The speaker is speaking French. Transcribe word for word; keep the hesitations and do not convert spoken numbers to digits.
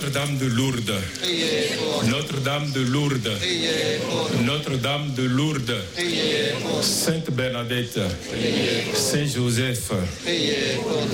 Notre-Dame de Lourdes, Notre-Dame de Lourdes, Notre-Dame de Lourdes, Sainte Bernadette, Saint Joseph,